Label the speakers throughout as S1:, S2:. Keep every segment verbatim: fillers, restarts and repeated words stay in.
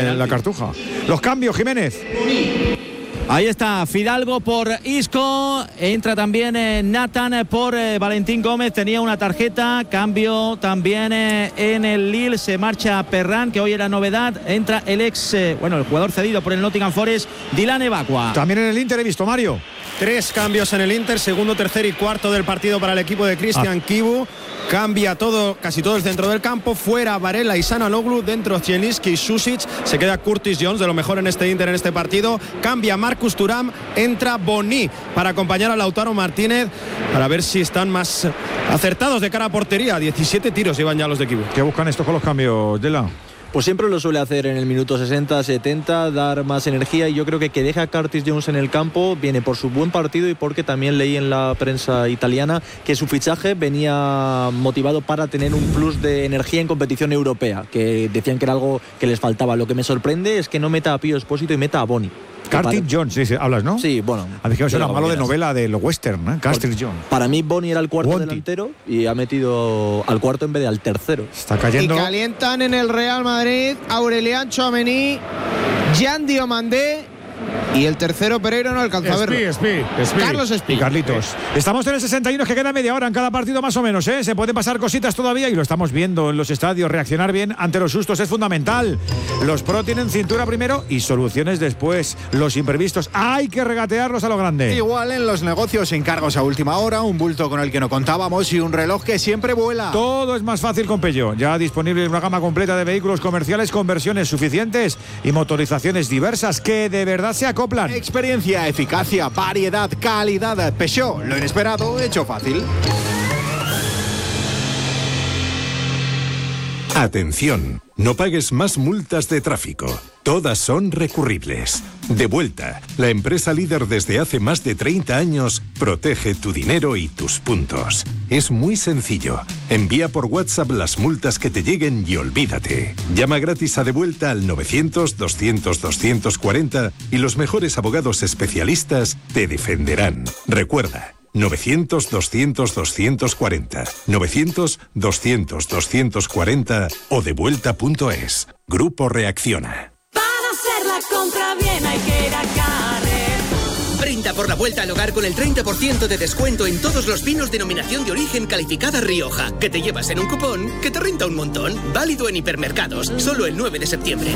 S1: eh, la Cartuja. Los cambios, Jiménez.
S2: Ahí está Fidalgo por Isco, entra también eh, Nathan por eh, Valentín Gómez, tenía una tarjeta, cambio también eh, en el Lille, se marcha Perrán, que hoy era novedad, entra el ex, eh, bueno, el jugador cedido por el Nottingham Forest, Dylan Evacqua.
S1: También en el Inter he visto, Mario.
S3: Tres cambios en el Inter, segundo, tercer y cuarto del partido para el equipo de Christian ah. Kibu. Cambia todo, casi todo el centro del campo. Fuera Varela y Sanaloglu, dentro Zielinski y Susic. Se queda Curtis Jones, de lo mejor en este Inter en este partido. Cambia Marcus Thuram, entra Boni para acompañar a Lautaro Martínez, para ver si están más acertados de cara a portería. diecisiete tiros llevan ya los de Kibu.
S1: ¿Qué buscan estos con los cambios, Dela?
S2: Pues siempre lo suele hacer en el minuto sesenta, setenta, dar más energía, y yo creo que que deja a Curtis Jones en el campo viene por su buen partido y porque también leí en la prensa italiana que su fichaje venía motivado para tener un plus de energía en competición europea, que decían que era algo que les faltaba. Lo que me sorprende es que no meta a Pío Espósito y meta a Boni.
S1: Curtis Jones, sí, sí, hablas, ¿no?
S2: Sí, bueno.
S1: A mí que suena malo de novela de lo western, ¿eh? Curtis Jones.
S2: Para mí Boni era el cuarto
S1: Wanty.
S2: delantero y ha metido al cuarto en vez de al tercero.
S1: Está cayendo.
S4: Y calientan en el Real Madrid Aurelian Tchouaméni, Jan Diomandé y el tercero Pereira no alcanza a verlo.
S1: Espí, Espí,
S4: Carlos Espí.
S1: Y Carlitos. Estamos en el sesenta y uno, que queda media hora en cada partido más o menos, ¿eh? Se pueden pasar cositas todavía y lo estamos viendo en los estadios. Reaccionar bien ante los sustos es fundamental. Los pro tienen cintura primero y soluciones después. Los imprevistos hay que regatearlos a lo grande.
S5: Igual en los negocios, encargos a última hora, un bulto con el que no contábamos y un reloj que siempre vuela.
S1: Todo es más fácil con Peugeot. Ya disponible una gama completa de vehículos comerciales con versiones suficientes y motorizaciones diversas que de verdad se acoplan.
S5: Experiencia, eficacia, variedad, calidad. Peugeot, lo inesperado hecho fácil.
S6: Atención, no pagues más multas de tráfico. Todas son recurribles. Devuelta, la empresa líder desde hace más de treinta años, protege tu dinero y tus puntos. Es muy sencillo. Envía por WhatsApp las multas que te lleguen y olvídate. Llama gratis a Devuelta al novecientos, doscientos, doscientos cuarenta y los mejores abogados especialistas te defenderán. Recuerda, novecientos, doscientos, doscientos cuarenta, novecientos, doscientos, doscientos cuarenta o devuelta punto es. Grupo Reacciona.
S7: Para hacer la compra bien hay que ir a Carrer. Brinda por la vuelta al hogar con el treinta por ciento de descuento en todos los vinos denominación de origen calificada Rioja, que te llevas en un cupón que te renta un montón. Válido en hipermercados, solo el nueve de septiembre.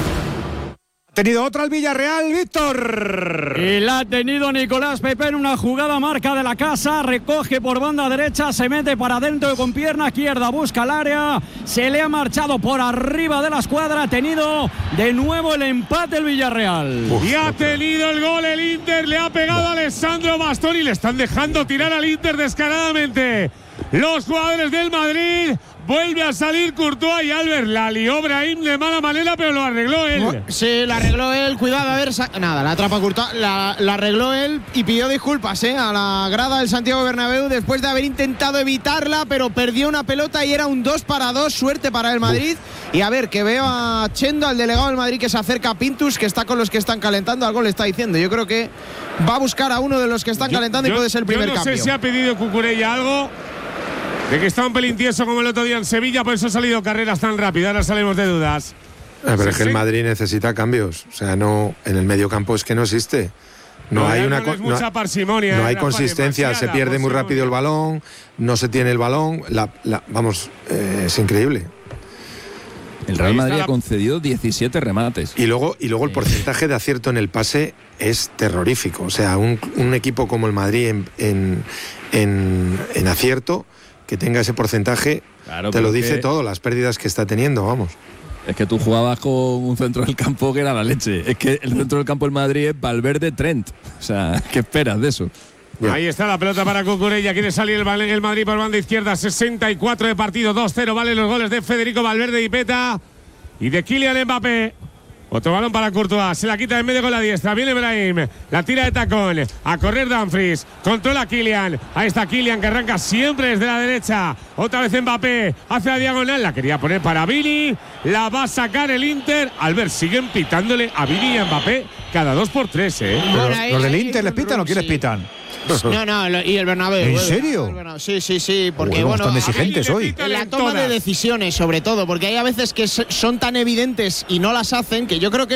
S1: Tenido otra el Villarreal, Víctor.
S8: Y la ha tenido Nicolás Pepe en una jugada marca de la casa. Recoge por banda derecha, se mete para adentro con pierna izquierda, busca el área. Se le ha marchado por arriba de la escuadra. Ha tenido de nuevo el empate el Villarreal.
S9: Uf, y ha tenido el gol el Inter. Le ha pegado a Alessandro Bastoni. Le están dejando tirar al Inter descaradamente los jugadores del Madrid. Vuelve a salir Courtois y Albert. La lió Brahim de mala manera, pero lo arregló él.
S4: Sí, la arregló él. Cuidado, a ver. Nada, la atrapa Courtois. La, la arregló él y pidió disculpas ¿eh? a la grada del Santiago Bernabéu después de haber intentado evitarla, pero perdió una pelota y era un dos para dos. Suerte para el Madrid. Uf. Y a ver, que veo a Chendo, al delegado del Madrid, que se acerca a Pintus, que está con los que están calentando. Algo le está diciendo. Yo creo que va a buscar a uno de los que están yo, calentando yo, y puede ser el primer
S9: yo no
S4: cambio.
S9: No sé si ha pedido Cucurella algo. De que está un pelín tieso como el otro día en Sevilla, por eso ha salido carreras tan rápidas. Ahora salimos de dudas.
S10: Ah, pero sí, es que sí. El Madrid necesita cambios. O sea, no, en el medio campo es que no existe. No, no hay una
S9: no, mucha parsimonia,
S10: no hay consistencia, se pierde muy rápido el balón, no se tiene el balón. La, la, vamos, eh, es increíble.
S11: El Real Madrid ha concedido diecisiete remates.
S10: Y luego, y luego el porcentaje de acierto en el pase es terrorífico. O sea, un, un equipo como el Madrid en, en, en, en acierto, que tenga ese porcentaje, claro, te lo dice todo, las pérdidas que está teniendo, vamos.
S11: Es que tú jugabas con un centro del campo que era la leche. Es que el centro del campo del Madrid es Valverde, Trent. O sea, ¿qué esperas de eso?
S9: Ya. Ahí está la pelota para Cucurella. Quiere salir el, el Madrid por banda izquierda. sesenta y cuatro de partido, dos cero. Valen los goles de Federico Valverde y Peta y de Kylian Mbappé. Otro balón para Courtois, se la quita en medio con la diestra, viene Brahim, la tira de tacón, a correr Dumfries, controla Kylian, ahí está Kylian que arranca siempre desde la derecha, otra vez Mbappé, hace la diagonal, la quería poner para Vini, la va a sacar el Inter. Albert, siguen pitándole a Vini y a Mbappé cada dos por tres, ¿eh?
S1: Bueno, ¿los, ¿Los del Inter les pitan o quiénes sí. pitan?
S4: No, no, y el Bernabéu.
S1: ¿En serio?
S4: Sí, sí, sí, porque
S1: bueno,
S4: bueno,
S1: están exigentes hoy.
S4: En la toma de decisiones, sobre todo, porque hay a veces que son tan evidentes y no las hacen que yo creo que